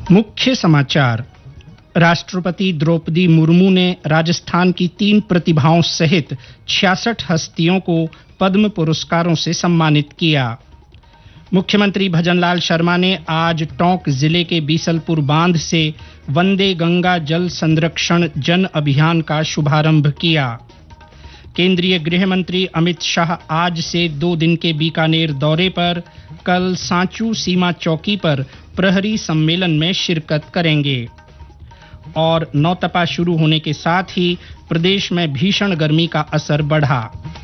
मुख्य समाचार। राष्ट्रपति द्रौपदी मुर्मू ने राजस्थान की 3 प्रतिभाओं सहित 66 हस्तियों को पद्म पुरस्कारों से सम्मानित किया। मुख्यमंत्री भजनलाल शर्मा ने आज टोंक जिले के बीसलपुर बांध से वंदे गंगा जल संरक्षण जन अभियान का शुभारंभ किया। केंद्रीय गृह मंत्री अमित शाह आज से 2 दिन के बीकानेर दौरे पर कल सांचू सीमा चौकी पर प्रहरी सम्मेलन में शिरकत करेंगे। और नौतपा शुरू होने के साथ ही प्रदेश में भीषण गर्मी का असर बढ़ा।